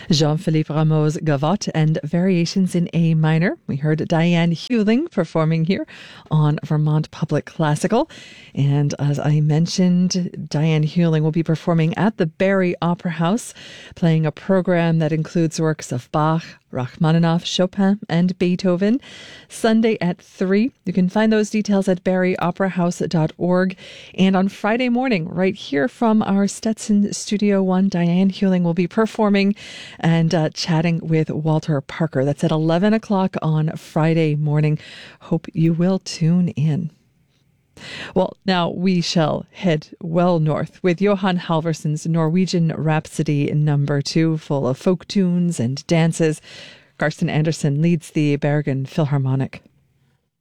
Jean-Philippe Rameau's Gavotte and Variations in A minor. We heard Diane Hewling performing here on Vermont Public Classical. And as I mentioned, Diane Hewling will be performing at the Barrie Opera House, playing a program that includes works of Bach, Rachmaninoff, Chopin, and Beethoven. Sunday at 3. You can find those details at barrieoperahouse.org. And on Friday morning, right here from our Stetson Studio 1, Diane Hewling will be performing and chatting with Walter Parker. That's at 11 o'clock on Friday morning. Hope you will tune in. Well, now we shall head well north with Johan Halvorsson's Norwegian Rhapsody No. 2, full of folk tunes and dances. Karsten Andersen leads the Bergen Philharmonic.